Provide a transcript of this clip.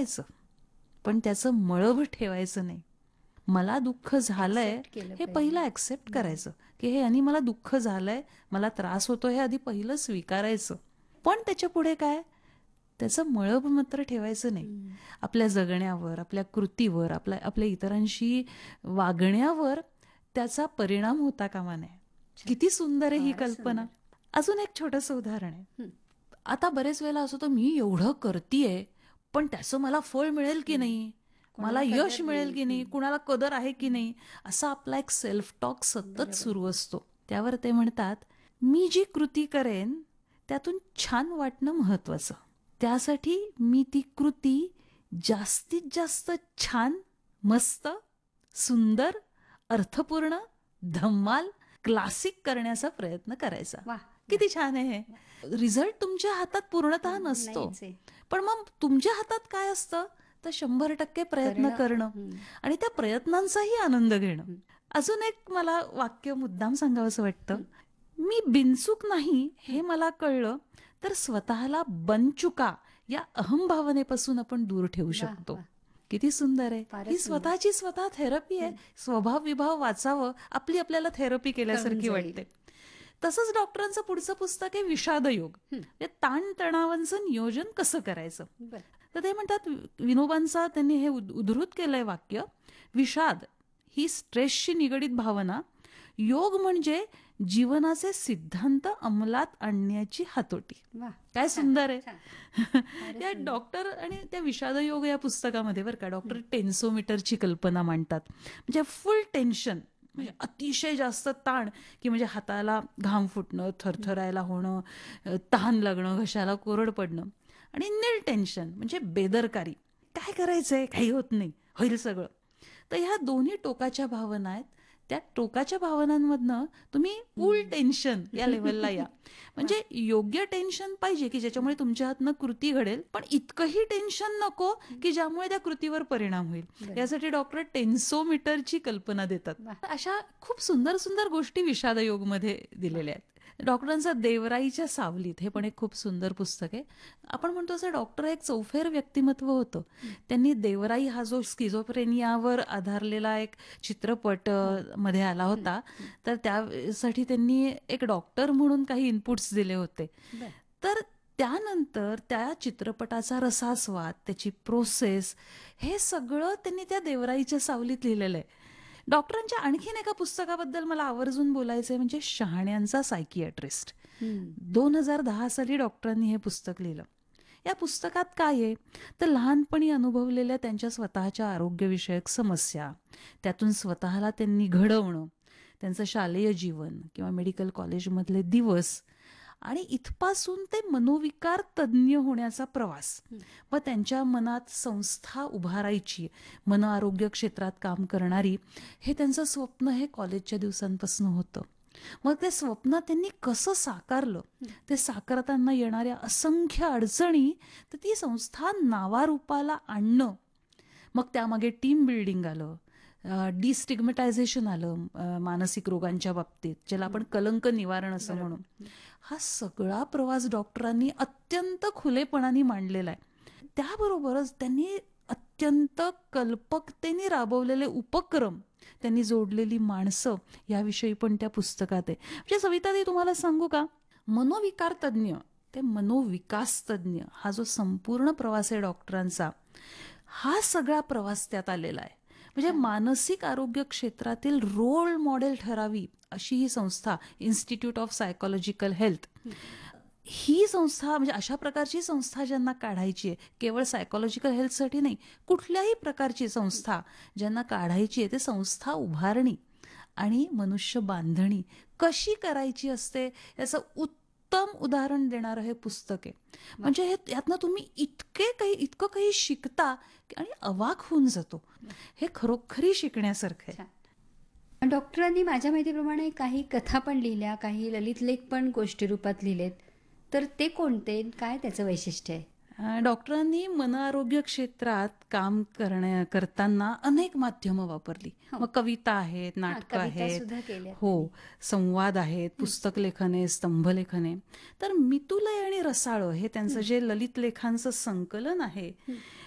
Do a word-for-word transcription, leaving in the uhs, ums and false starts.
स्वीकारायचं, पण त्याचं मळभ ठेवायचं नाही. मला दुःख झालंय हे पहिलं ऍक्सेप्ट करायचं, की हे आणि मला दुःख झालंय, मला त्रास होतो, हे आधी पहिलं स्वीकारायचं. पण त्याच्या पुढे काय, त्याचं मळभ मात्र ठेवायचं नाही. आपल्या जगण्यावर, आपल्या कृतीवर, आपल्या आपल्या इतरांशी वागण्यावर त्याचा परिणाम होता कामा नये. किती सुंदर आहे ही कल्पना. अजून एक छोटंसं उदाहरण आहे. आता बरेच वेळेला असं होतं, मी एवढं करतीये पण त्याचं मला फळ मिळेल की नाही, मला यश मिळेल की नाही, कुणाला कदर आहे की नाही, असा आपला एक सेल्फ टॉक सतत सुरू असतो. त्यावर ते म्हणतात, मी जी कृती करेन त्यातून छान वाटणं महत्वाचं. त्यासाठी मी ती कृती जास्तीत जास्त छान, मस्त, सुंदर, अर्थपूर्ण, धम्माल, क्लासिक करण्याचा प्रयत्न करायचा. किती छान आहे हे. रिझल्ट तुमच्या हातात पूर्णतः नसतो, पण मग तुमच्या हातात काय असतं, तर शंभर टक्के प्रयत्न करणं आणि त्या प्रयत्नांचाही आनंद घेणं. अजून एक मला वाक्य मुद्दाम सांगावंसं वाटतं, मी बिनचूक नाही हे मला कळलं तर स्वतःला बनचुका या अहंभावनेपासून आपण दूर ठेवू शकतो. किती सुंदर आहे. ही स्वतःची स्वतः थेरपी आहे. स्वभाव विभाव वाचावं, आपली आपल्याला थेरपी केल्यासारखी वाटते. तसंच डॉक्टरांचं पुढचं पुस्तक आहे विषाद योग, ताणतणावांचं नियोजन कसं करायचं. तर ते म्हणतात, विनोबांचा त्यांनी हे उद्धृत केलंय वाक्य, विषाद ही स्ट्रेसशी निगडीत भावना, योग म्हणजे जीवनाचे सिद्धांत अंमलात आणण्याची हातोटी. काय सुंदर आहे. या डॉक्टर आणि त्या विषाद योग या पुस्तकामध्ये बरं का डॉक्टर टेन्सोमीटरची कल्पना मांडतात. म्हणजे फुल टेन्शन, म्हणजे अतिशय जास्त ताण, की म्हणजे हाताला घाम फुटणं, थरथरायला होणं, तहान लागणं, घशाला कोरड पडणं, आणि निल टेन्शन म्हणजे बेदरकारी, काय करायचंय, काही होत नाही, होईल सगळं. तर ह्या दोन्ही टोकाच्या भावना आहेत. त्या टोकाच्या भावनांमधनं तुम्ही फुल टेन्शन या लेवलला या. म्हणजे योग्य टेन्शन पाहिजे की ज्याच्यामुळे तुमच्या हातनं कृती घडेल, पण इतकंही टेन्शन नको की ज्यामुळे त्या कृतीवर परिणाम होईल. यासाठी डॉक्टर टेन्सोमीटरची कल्पना देतात. अशा खूप सुंदर सुंदर गोष्टी विषाद योग मध्ये दिलेल्या आहेत. डॉक्टरांचा देवराईच्या सावलीत हे पण एक खूप सुंदर पुस्तक आहे. आपण म्हणतो असं डॉक्टर एक चौफेर व्यक्तिमत्व होतं. त्यांनी देवराई हा जो स्किझोफ्रेनियावर आधारलेला एक चित्रपट मध्ये आला होता, तर त्यासाठी त्यांनी एक डॉक्टर म्हणून काही इनपुट्स दिले होते. तर त्यानंतर त्या चित्रपटाचा रसास्वाद, त्याची प्रोसेस, हे सगळं त्यांनी त्या देवराईच्या सावलीत लिहिलेलं आहे. डॉक्टरांच्या आणखीन एका पुस्तकाबद्दल मला आवर्जून बोलायचंय, म्हणजे शहाण्यांचा सायकियाट्रिस्ट. दोन हजार दहा साली डॉक्टरांनी हे पुस्तक लिहिलं. या पुस्तकात काय आहे, तर लहानपणी अनुभवलेल्या त्यांच्या स्वतःच्या आरोग्यविषयक समस्या, त्यातून स्वतःला त्यांनी घडवणं, त्यांचं शालेय जीवन किंवा मेडिकल कॉलेजमधले दिवस, आणि इथपासून ते मनोविकार तज्ज्ञ होण्याचा प्रवास. व त्यांच्या मनात संस्था उभारायची, मन आरोग्य क्षेत्रात काम करणारी, हे त्यांचं स्वप्न हे कॉलेजच्या दिवसांपासून होतं. मग ते स्वप्न त्यांनी कसं साकारलं, ते साकारताना येणाऱ्या असंख्य अडचणी, तर ती संस्था नावारूपाला आणणं, मग त्यामागे टीम बिल्डिंग आलं, डिस्टिग्मटायझेशन आलं मानसिक रोगांच्या बाबतीत, ज्याला आपण कलंक निवारण असं म्हणू. हा सगळा प्रवास डॉक्टरांनी अत्यंत खुलेपणाने मांडलेला आहे. त्याबरोबरच त्यांनी अत्यंत कल्पकतेने राबवलेले उपक्रम, त्यांनी जोडलेली माणसं, याविषयी पण त्या पुस्तकात आहे. म्हणजे सविताताई, तुम्हाला सांगू का, मनोविकार तज्ज्ञ ते मनोविकास तज्ज्ञ हा जो संपूर्ण प्रवास आहे डॉक्टरांचा, हा सगळा प्रवास त्यात आलेला आहे. म्हणजे मानसिक आरोग्य क्षेत्रातील रोल मॉडेल ठरावी अशी ही संस्था, इन्स्टिट्यूट ऑफ सायकोलॉजिकल हेल्थ, ही संस्था, म्हणजे अशा प्रकारची संस्था ज्यांना काढायची आहे, केवळ सायकोलॉजिकल हेल्थसाठी नाही, कुठल्याही प्रकारची संस्था ज्यांना काढायची आहे, ते संस्था उभारणी आणि मनुष्य बांधणी कशी करायची असते याचं उत्तम उदाहरण देणारं हे पुस्तक आहे. म्हणजे हे यातनं तुम्ही इतके काही इतकं काही शिकता आणि अवाक होऊन जातो. हे खरोखरी शिकण्यासारखं आहे. डॉक्टरांनी माझ्या माहितीप्रमाणे काही कथा पण लिहिल्या, काही ललित लेख पण गोष्टी रूपात लिहिलेत, तर ते कोणते, काय त्याचं वैशिष्ट्य आहे? डॉक्टरांनी मन आरोग्य क्षेत्रात काम करण्या करताना अनेक माध्यमं वापरली. मग कविता आहेत, नाटकं आहेत, हो, संवाद आहेत, पुस्तक लेखन आहे, स्तंभलेखन आहे. तर मितुलय आणि रसाळ हे त्यांचं जे ललित लेखांचं संकलन आहे,